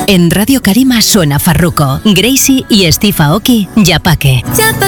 En Radio Carima suena Farruko, Gracie y Steve Aoki, Yapaque.